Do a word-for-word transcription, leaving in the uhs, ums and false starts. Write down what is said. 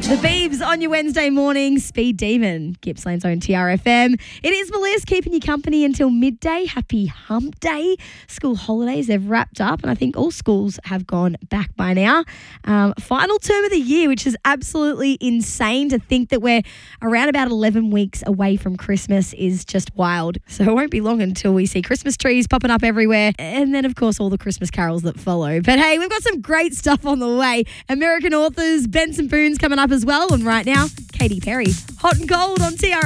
The Beebs on your Wednesday morning, Speed Demon, Gippsland's own T R F M. It is Melissa keeping you company until midday. Happy hump day. School holidays, they've wrapped up and I think all schools have gone back by now. Um, final term of the year, which is absolutely insane to think that we're around about eleven weeks away from Christmas is just wild. So it won't be long until we see Christmas trees popping up everywhere and then, of course, all the Christmas carols that follow. But hey, we've got some great stuff on the way. American authors, Benson Boone's coming up as well. And right now, Katy Perry, Hot and Cold on T R F M.